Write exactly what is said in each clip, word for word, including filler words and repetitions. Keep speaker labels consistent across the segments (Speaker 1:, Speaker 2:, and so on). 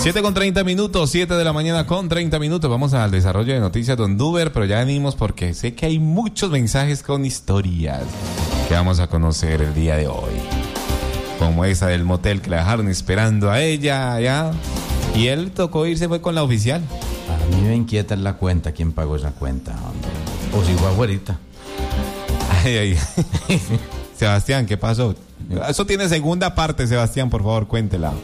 Speaker 1: siete con treinta minutos, siete de la mañana con treinta minutos. Vamos al desarrollo de noticias, don Duber, pero ya venimos porque sé que hay muchos mensajes con historias que vamos a conocer el día de hoy. Como esa del motel que la dejaron esperando a ella, ya. Y él tocó irse, fue con la oficial.
Speaker 2: A mí me inquieta la cuenta, ¿quién pagó esa cuenta, hombre? O si fue abuelita.
Speaker 1: Ay, ay. Sebastián, ¿qué pasó? Eso tiene segunda parte, Sebastián, por favor, cuéntela.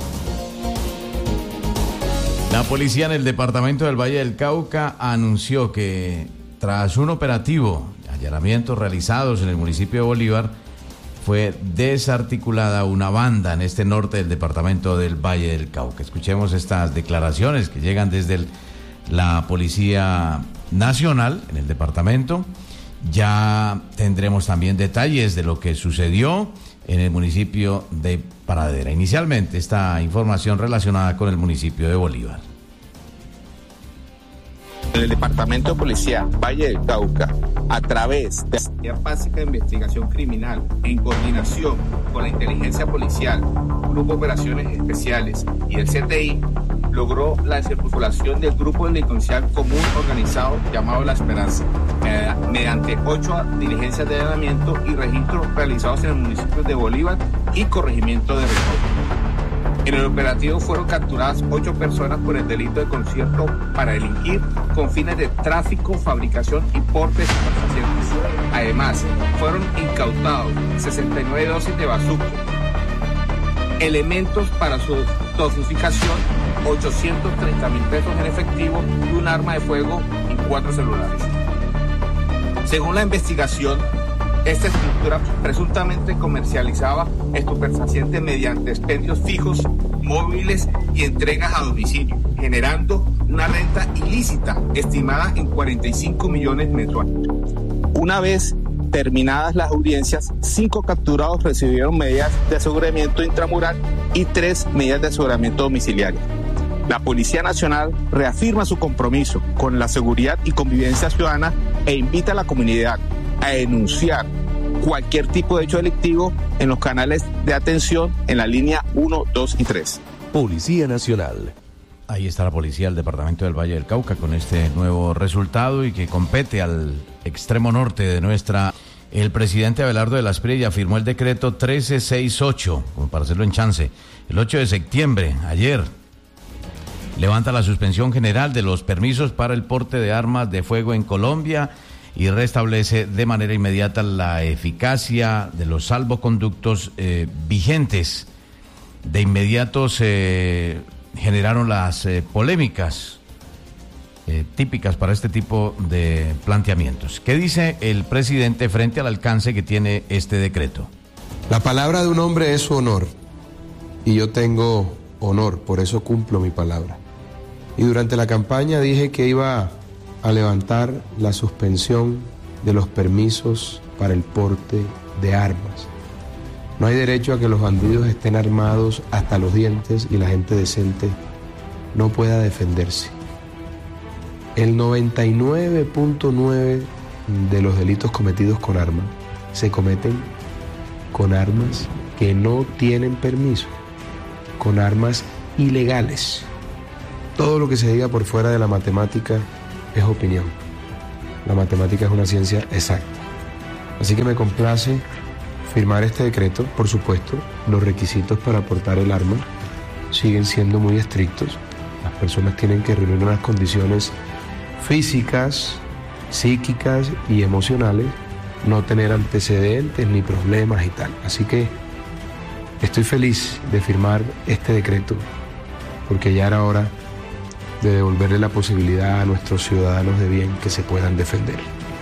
Speaker 2: La policía en el departamento del Valle del Cauca anunció que tras un operativo de allanamientos realizados en el municipio de Bolívar, fue desarticulada una banda en este norte del departamento del Valle del Cauca. Escuchemos estas declaraciones que llegan desde el, la Policía Nacional en el departamento. Ya tendremos también detalles de lo que sucedió en el municipio de Pradera. Inicialmente, esta información relacionada con el municipio de Bolívar.
Speaker 3: En el Departamento de Policía Valle del Cauca, a través de la Unidad Básica de Investigación Criminal, en coordinación con la Inteligencia Policial, Grupo de Operaciones Especiales y el C T I, logró la desarticulación del grupo delincuencial común organizado llamado La Esperanza, mediante ocho diligencias de allanamiento y registros realizados en el municipio de Bolívar y corregimiento de Recodo. En el operativo fueron capturadas ocho personas por el delito de concierto para delinquir con fines de tráfico, fabricación y porte de estupefacientes. Además, fueron incautados sesenta y nueve dosis de bazuco, elementos para su dosificación, ochocientos treinta mil pesos en efectivo y un arma de fuego y cuatro celulares. Según la investigación, esta estructura presuntamente comercializaba estupefacientes mediante expendios fijos, móviles y entregas a domicilio, generando una renta ilícita estimada en cuarenta y cinco millones mensuales. Una vez terminadas las audiencias, cinco capturados recibieron medidas de aseguramiento intramural y tres medidas de aseguramiento domiciliario. La Policía Nacional reafirma su compromiso con la seguridad y convivencia ciudadana e invita a la comunidad a denunciar cualquier tipo de hecho delictivo en los canales de atención en la línea uno, dos y tres.
Speaker 4: Policía Nacional.
Speaker 2: Ahí está la policía del departamento del Valle del Cauca con este nuevo resultado y que compete al extremo norte de nuestra... El presidente Abelardo de la Espriella firmó el decreto trece sesenta y ocho, como para hacerlo en chance, el ocho de septiembre, ayer. Levanta la suspensión general de los permisos para el porte de armas de fuego en Colombia y restablece de manera inmediata la eficacia de los salvoconductos eh, vigentes. De inmediato se generaron las eh, polémicas eh, típicas para este tipo de planteamientos. ¿Qué dice el presidente frente al alcance que tiene este decreto?
Speaker 5: La palabra de un hombre es su honor, y yo tengo honor, por eso cumplo mi palabra. Y durante la campaña dije que iba a levantar la suspensión de los permisos para el porte de armas. No hay derecho a que los bandidos estén armados hasta los dientes y la gente decente no pueda defenderse. El noventa y nueve punto nueve de los delitos cometidos con armas se cometen con armas que no tienen permiso, con armas ilegales. Todo lo que se diga por fuera de la matemática es opinión. La matemática es una ciencia exacta. Así que me complace firmar este decreto. Por supuesto, los requisitos para portar el arma siguen siendo muy estrictos. Las personas tienen que reunir unas condiciones físicas, psíquicas y emocionales, no tener antecedentes ni problemas y tal. Así que estoy feliz de firmar este decreto porque ya era hora de devolverle la posibilidad a nuestros ciudadanos de bien que se puedan defender.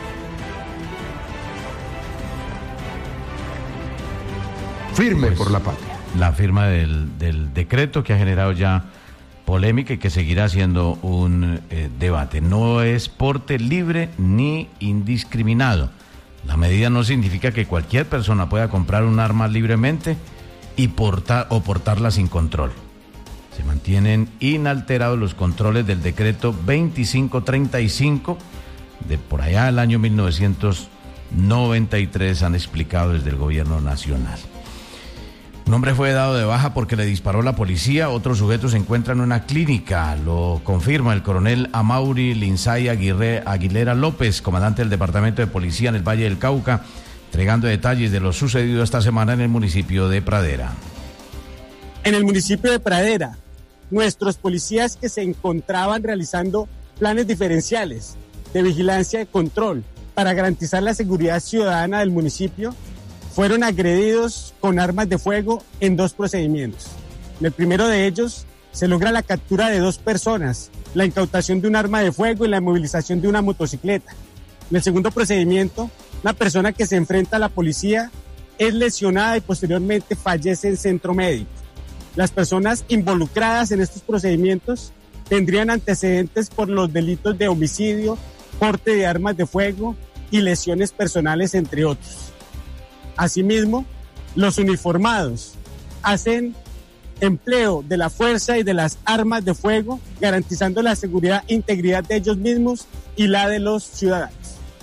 Speaker 5: Firme pues, por la patria.
Speaker 2: La firma del, del decreto que ha generado ya polémica y que seguirá siendo un eh, debate. No es porte libre ni indiscriminado. La medida no significa que cualquier persona pueda comprar un arma libremente y portar o portarla sin control. Se mantienen inalterados los controles del decreto veinticinco treinta y cinco de por allá del año mil novecientos noventa y tres, han explicado desde el gobierno nacional. Un hombre fue dado de baja porque le disparó la policía. Otro sujeto se encuentra en una clínica. Lo confirma el coronel Amaury Linzay Aguirre, Aguilera López, comandante del Departamento de Policía en el Valle del Cauca, entregando detalles de lo sucedido esta semana en el municipio de Pradera.
Speaker 6: En el municipio de Pradera, nuestros policías que se encontraban realizando planes diferenciales de vigilancia y control para garantizar la seguridad ciudadana del municipio fueron agredidos con armas de fuego en dos procedimientos. En el primero de ellos se logra la captura de dos personas, la incautación de un arma de fuego y la movilización de una motocicleta. En el segundo procedimiento, una persona que se enfrenta a la policía es lesionada y posteriormente fallece en centro médico. Las personas involucradas en estos procedimientos tendrían antecedentes por los delitos de homicidio, porte de armas de fuego y lesiones personales, entre otros. Asimismo, los uniformados hacen empleo de la fuerza y de las armas de fuego, garantizando la seguridad e integridad de ellos mismos y la de los ciudadanos.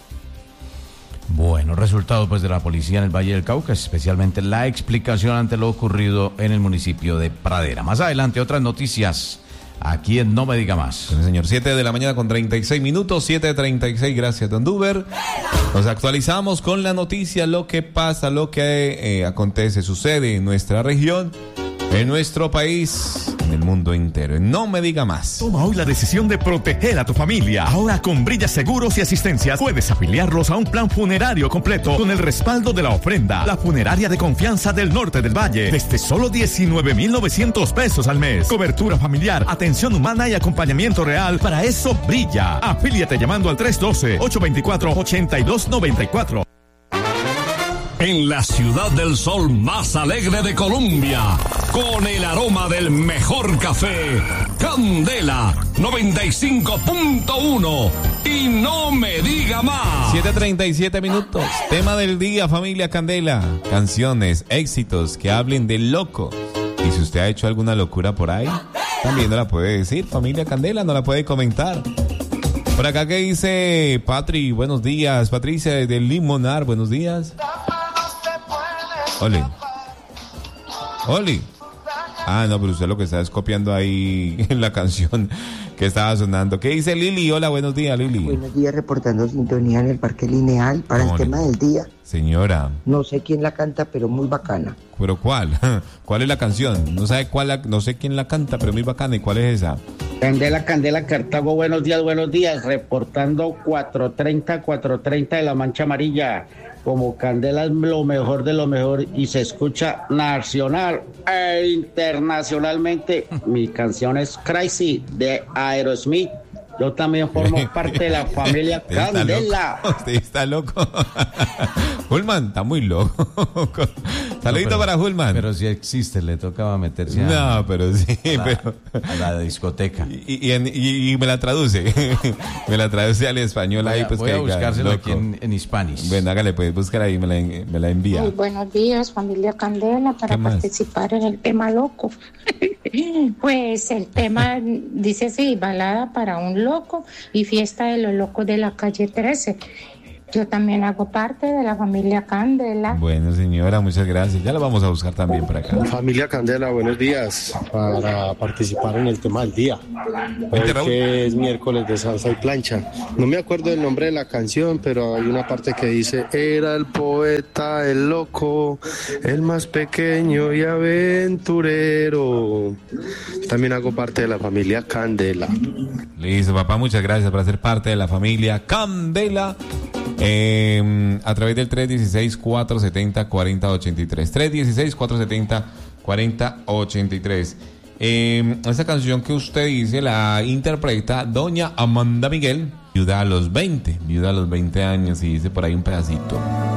Speaker 2: Bueno, resultados pues de la policía en el Valle del Cauca, especialmente la explicación ante lo ocurrido en el municipio de Pradera. Más adelante, otras noticias aquí en No Me Diga Más.
Speaker 1: Bueno, señor, siete de la mañana con treinta y seis minutos, siete treinta y seis, gracias, don Duber. Nos actualizamos con la noticia, lo que pasa, lo que eh, acontece, sucede en nuestra región, en nuestro país, en el mundo entero. No Me Diga Más.
Speaker 7: Toma hoy la decisión de proteger a tu familia. Ahora con Brilla Seguros y Asistencias puedes afiliarlos a un plan funerario completo con el respaldo de la ofrenda. La funeraria de confianza del norte del valle. Desde solo diecinueve mil novecientos pesos al mes. Cobertura familiar, atención humana y acompañamiento real. Para eso brilla. Afíliate llamando al tres uno dos, ocho dos cuatro, ocho dos nueve cuatro.
Speaker 8: En la ciudad del sol más alegre de Colombia, con el aroma del mejor café, Candela noventa y cinco punto uno. Y No Me Diga Más.
Speaker 1: siete treinta y siete minutos. Tema del día, familia Candela. Canciones, éxitos que hablen de loco. Y si usted ha hecho alguna locura por ahí, también no la puede decir, familia Candela, no la puede comentar. Por acá que dice Patri, buenos días. Patricia de Limonar, buenos días. Oli. Oli. Ah, no, pero usted lo que está es copiando ahí en la canción que estaba sonando. ¿Qué dice Lili? Hola, buenos días, Lili.
Speaker 9: Buenos días, reportando sintonía en el Parque Lineal para el tema del día.
Speaker 1: Señora.
Speaker 9: No sé quién la canta, pero muy bacana.
Speaker 1: ¿Pero cuál? ¿Cuál es la canción? No sabe cuál, la, no sé quién la canta, pero muy bacana. ¿Y cuál es esa?
Speaker 10: Candela, Candela, Cartago, buenos días, buenos días. Reportando cuatrocientos treinta, cuatrocientos treinta de la Mancha Amarilla. Como Candela es lo mejor de lo mejor y se escucha nacional e internacionalmente. Mi canción es Crazy de Aerosmith. Yo también formo parte de la familia Candela.
Speaker 1: Usted está loco. Hulman está muy loco. Saludito no, para Hulman.
Speaker 2: Pero si existe, le tocaba meterse a,
Speaker 1: no, pero sí,
Speaker 2: a, la,
Speaker 1: pero,
Speaker 2: a la discoteca.
Speaker 1: Y, y, y, y me la traduce. Me la traduce al español
Speaker 2: voy
Speaker 1: ahí.
Speaker 2: A,
Speaker 1: pues
Speaker 2: voy
Speaker 1: que
Speaker 2: a buscárselo
Speaker 1: loco.
Speaker 2: aquí en, en Hispanis.
Speaker 1: Bueno, hágale, pues, búscala ahí, me la, me la envía.
Speaker 11: Muy buenos días, familia Candela, para participar en el tema loco. Pues el tema dice así, balada para un loco y fiesta de los locos de la calle trece. Yo también hago parte de la familia Candela.
Speaker 1: Bueno, señora, muchas gracias. Ya la vamos a buscar también por acá.
Speaker 12: Familia Candela, buenos días. Para participar en el tema del día. Hoy que es miércoles de salsa y plancha. No me acuerdo del nombre de la canción, pero hay una parte que dice: era el poeta, el loco, el más pequeño y aventurero. También hago parte de la familia Candela.
Speaker 1: Listo, papá, muchas gracias por ser parte de la familia Candela. Eh, a través del tres uno seis, cuatro siete cero, cuatro cero ocho tres. tres uno seis, cuatro siete cero, cuatro cero ocho tres. Eh, esta canción que usted dice la interpreta doña Amanda Miguel, viuda a los veinte, viuda a los veinte años, y dice por ahí un pedacito.